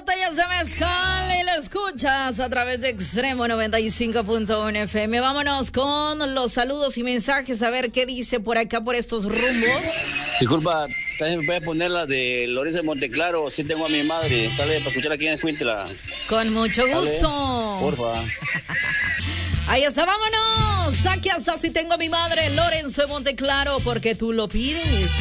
botellas de mezcal y lo escuchas a través de Extremo 95.1 FM. Vámonos con los saludos y mensajes a ver qué dice por acá, por estos rumbos. Disculpa, también me puedes poner la de Lorenzo de Monteclaro, si tengo a mi madre. Sale para escuchar aquí en Escuintla. Con mucho gusto. Porfa. Ahí está, vámonos. Aquí hasta si tengo a mi madre, Lorenzo de Monteclaro, porque tú lo pides.